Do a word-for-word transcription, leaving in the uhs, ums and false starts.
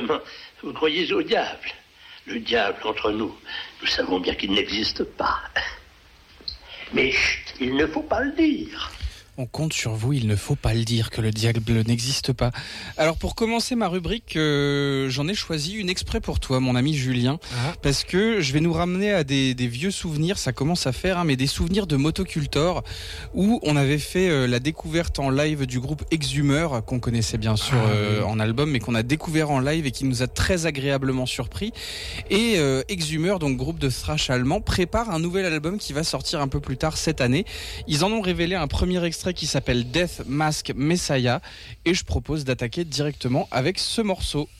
Naturellement, vous croyez au diable. Le diable entre nous, nous savons bien qu'il n'existe pas. Mais chut, il ne faut pas le dire. On compte sur vous, il ne faut pas le dire que le diable n'existe pas. Alors pour commencer ma rubrique, euh, j'en ai choisi une exprès pour toi, mon ami Julien, ah. parce que je vais nous ramener à des, des vieux souvenirs, ça commence à faire, hein, mais des souvenirs de Motocultor, où on avait fait euh, la découverte en live du groupe Exhumer, qu'on connaissait bien sûr ah, euh, oui. en album, mais qu'on a découvert en live et qui nous a très agréablement surpris. Et euh, Exhumer, donc groupe de thrash allemand, prépare un nouvel album qui va sortir un peu plus tard cette année. Ils en ont révélé un premier extrait qui s'appelle Death Mask Messiah et je propose d'attaquer directement avec ce morceau.